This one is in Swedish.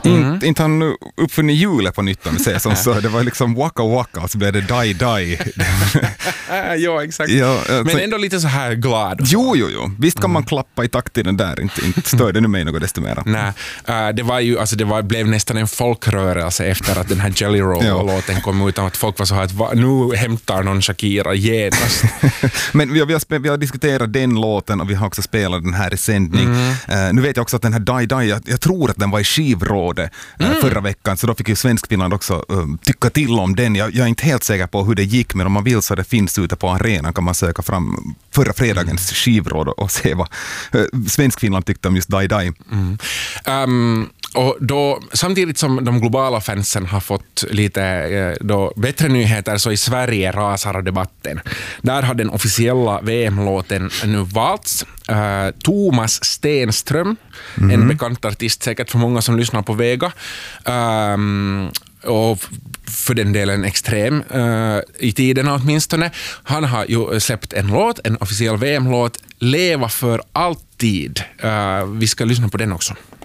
Inte han uppfunnit hjulet på nytt om vi säger som så. Det var liksom waka waka och så blev det die die. Ja, exakt. Ja, men ändå lite så här glad. Jo. Visst kan man klappa i takt i den där. Inte stör det nu mig något desto mera. Nej, det var ju, alltså blev nästan en folkrörelse efter att den här Jelly Roll-låten kom ut. Att folk var så här att nu hämtar någon Shakira genast. Men vi har diskuterat den låten och vi har också spelat den här i sändning. Nu vet jag också att den här Die Die, jag tror att den var i skivrådet förra veckan, så då fick ju Svenskfinland också tycka till om den. Jag är inte helt säker på hur det gick, men om man vill så det finns ute på arenan kan man söka fram förra fredagens skivråd och se vad Svenskfinland tyckte om just Die Die. Och då, samtidigt som de globala fansen har fått lite bättre nyheter, så i Sverige rasar debatten. Där har den officiella VM-låten nu valts. Thomas Stenström, en bekant artist säkert för många som lyssnar på Vega. Och för den delen extrem i tiden åtminstone. Han har ju släppt en officiell VM-låt, Leva för alltid. Vi ska lyssna på den också.